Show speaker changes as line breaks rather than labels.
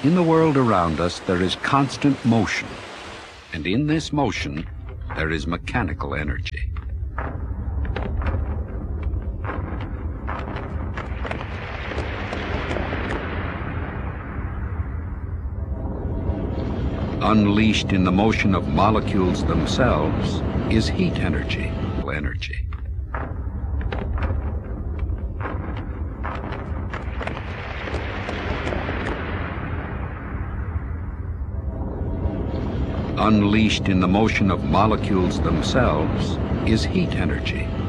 In the world around us, there is constant motion, and in this motion, there is mechanical energy. Unleashed in the motion of molecules themselves is heat energy. Unleashed in the motion of molecules themselves is heat energy.